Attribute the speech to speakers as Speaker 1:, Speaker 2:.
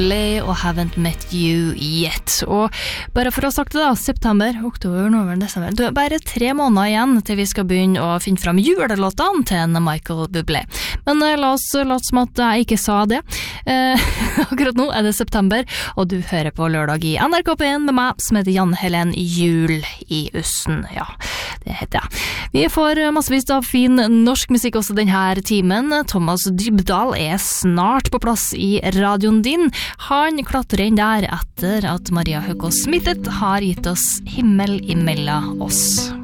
Speaker 1: og Haven't Met You Yet. Og bare for å ha sagt det da, september, oktober, november, desember, det er bare 3 måneder igjen til vi skal begynne å finne frem julelåtene til en Michael Bublé. Men la oss late som at jeg ikke sa det. Akkurat nå er det september, og du hører på Lørdag i NRK P1 med meg, som heter Jan Helen Jul i Ussen. Ja, det heter jeg. Vi får massevis av fin norsk musikk også denne timen. Thomas Dybdahl er snart på plass i radioen din. Han klatrer inn der etter at Maria Høgås Smittet har gitt oss Himmel imellom oss.